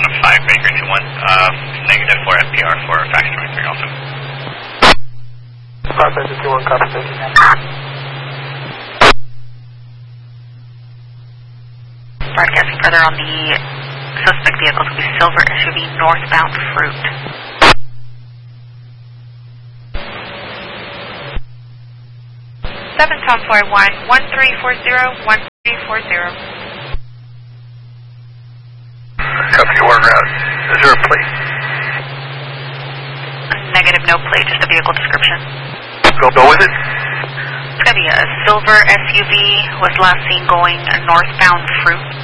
5 Baker 21, negative for FPR for fax 23 also. 5 Baker 21, copy, thank you. Broadcasting further on the suspect vehicle to be silver SUV northbound Fruit. Tom 41, 1340, 1340. Copy, we're en route. Is there a plate? Negative, no plate, just a vehicle description. Go with it? It's going to be a silver SUV, was last seen going northbound Fruit.